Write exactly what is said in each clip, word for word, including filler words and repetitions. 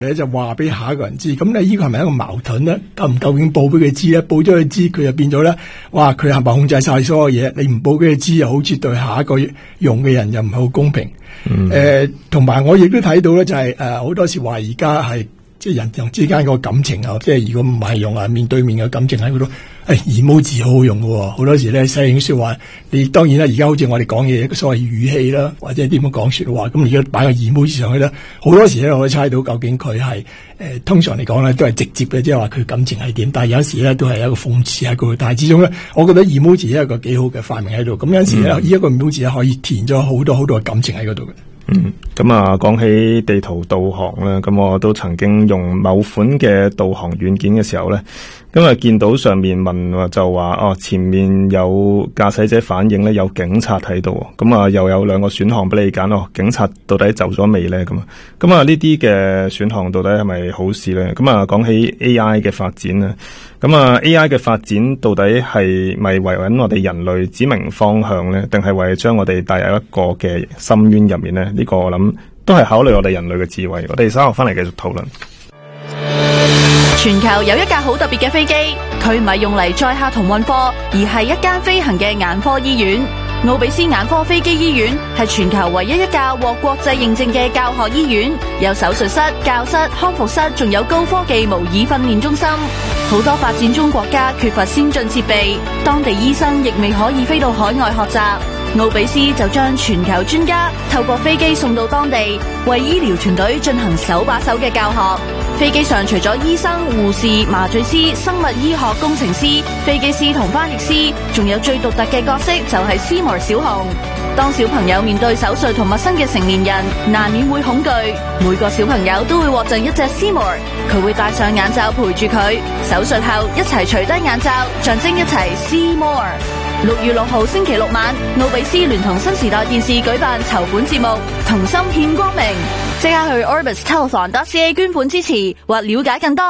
咧就話俾下一個人知，咁咧呢個係咪一個矛盾咧？究唔究竟報俾佢知咧？報咗佢知，佢就變咗咧，哇！佢係咪控制晒所有嘢？你唔報俾佢知，又好似對下一個用嘅人又唔係好公平。誒、嗯，同埋、呃、我亦都睇到咧，就係誒好多時話而家係即係人人之間個感情啊，即係如果唔係用啊面對面嘅感情喺嗰度。誒 emoji 好好用嘅，好多時咧寫影說話，你當然啦，而家好似我哋講嘢所謂語氣啦，或者點樣講說話，咁而家擺個 emoji 上去咧，好多時咧我可以猜到究竟佢係誒通常嚟講咧都係直接嘅，即係話佢感情係點，但係有時咧都係一個諷刺喺度，但係始終咧，我覺得 emoji 係一個幾好嘅發明喺度，咁有時咧呢一個 emoji 咧可以填咗好多好多嘅感情喺嗰度嘅。 嗯，咁啊，講起地圖導航啦，咁我都曾經用某款嘅導航軟件嘅時候咧，咁啊見到上面問就話哦，前面有駕駛者反映咧有警察喺度，咁啊又有兩個選項俾你揀哦，警察到底走咗未咧？咁啊，咁啊呢啲嘅選項到底係咪好事咧？咁啊講起 A I 嘅發展咧，咁啊 A I 嘅發展到底係咪為緊我哋人類指明方向咧，定係為將我哋帶入一個嘅深淵入面咧？呢個我諗都係考慮我哋人類嘅智慧。我哋稍後翻嚟繼續討論。 全球有一架好特別嘅飛機，佢唔係用嚟載客同運貨，而係一間飛行嘅眼科醫院。奧比斯眼科飛機醫院係全球唯一一架獲國際認證嘅教學醫院，有手術室、教室、康復室，仲有高科技模擬訓練中心。好多發展中國家缺乏先進設備，當地醫生亦未可以飛到海外學習。奧比斯就將全球專家透過飛機送到當地，為醫療團隊進行手把手嘅教學。飛機上除咗醫生、護士、麻醉師、生物醫學工程師、飛機師同翻譯師，仲有最獨特嘅角色就係 Seymour 小熊。當小朋友面對手術同陌生嘅成年人，難免會恐懼。每個小朋友都會獲贈一隻 Seymour， 佢會戴上眼罩陪住佢。手術後一齊除低眼罩，象徵一齊 Seymour。六月六號星期六晚，奧比斯聯同新時代電視舉辦籌款節目，同心獻光明。即刻去 orbis telethon dot c a 捐款支持或了解更多。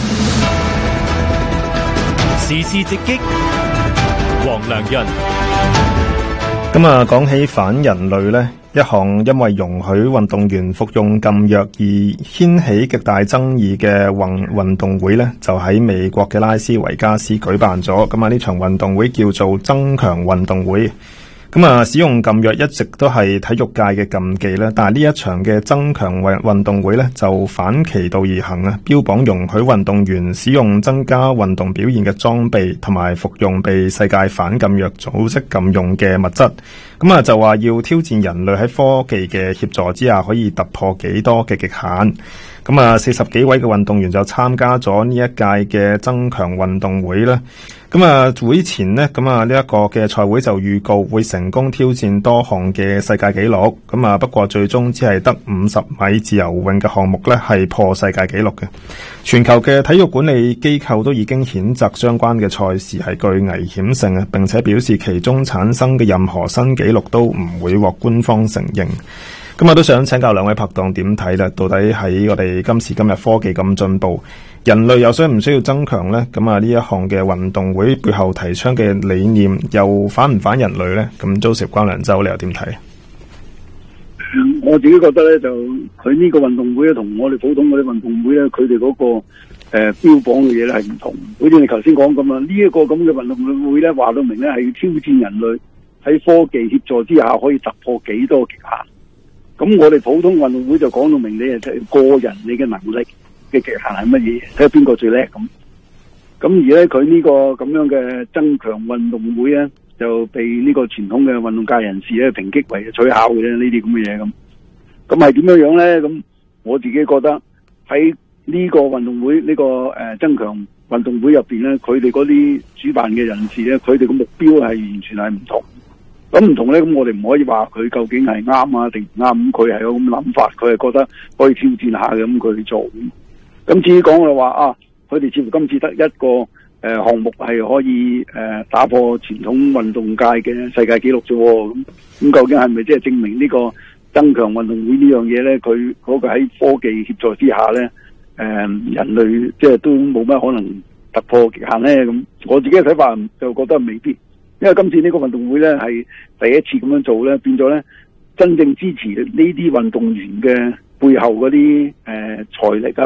時事直擊，黃良潤。 咁啊，講起反人類呢，一項因為容許運動員服用禁藥而掀起極大爭議嘅運運動會呢，就喺美國嘅拉斯維加斯舉辦咗。咁啊，呢場運動會叫做增強運動會。咁啊，使用禁藥一直都係體育界嘅禁忌啦，但係呢一場嘅增強運運動會呢，就反其道而行啊，標榜容許運動員使用增加運動表現嘅裝備，同埋服用被世界反禁藥組織禁用嘅物質。咁啊，就話要挑戰人類喺科技嘅協助之下可以突破幾多嘅極限。咁啊，四十幾位嘅運動員就參加咗呢一屆嘅增強運動會啦。咁啊，會前呢，咁啊呢一個嘅賽會就預告會成功挑戰多項嘅世界紀錄。咁啊，不過最終只係得五十米自由泳嘅項目呢係破世界紀錄嘅。全球嘅體育管理機構都已經譴責相關嘅賽事係具危險性啊，並且表示其中產生嘅任何新紀錄都唔會獲官方承認。咁啊，都想請教兩位拍檔點睇啦？到底喺我哋今時今日科技咁進步，人類又需唔需要增強呢？咁啊，呢一項嘅運動會背後提倡嘅理念又反唔反人類呢？咁 Joseph 關良洲，你又點睇？ 我自己覺得咧，就佢呢個運動會咧，同我哋普通嗰啲運動會咧，佢哋嗰個誒、呃、標榜嘅嘢咧係唔同。好似你頭先講咁啊，呢、這、一個咁嘅運動會咧，話到明咧係要挑戰人類喺科技協助之下可以突破幾多極限。咁我哋普通運動會就講到明，你係個人你嘅能力嘅極限係乜嘢，睇下邊個最叻咁。咁而咧佢呢個咁樣嘅增強運動會咧，就被呢個傳統嘅運動界人士咧抨擊為取巧嘅呢啲咁嘅嘢咁。咁係點樣樣咧？咁我自己覺得喺呢個運動會呢、呢個誒、呃、增強運動會入邊咧，佢哋嗰啲主辦嘅人士咧，佢哋嘅目標係完全係唔同。咁唔同咧，咁我哋唔可以話佢究竟係啱啊定唔啱，咁佢係有咁諗法，佢係覺得可以挑戰下嘅，咁佢去做。咁至於講嘅話啊，佢哋似乎今次得一個誒項、呃、目係可以誒、呃、打破傳統運動界嘅世界紀錄啫。咁咁究竟係咪即係證明呢個增強運動會呢樣嘢咧？佢嗰個喺科技協助之下咧，誒、呃、人類即係都冇乜可能突破極限咧？咁我自己嘅睇法就覺得未必。因為今次呢個運動會咧係第一次咁樣做咧，變咗咧真正支持呢啲運動員嘅背後嗰啲誒財力啊。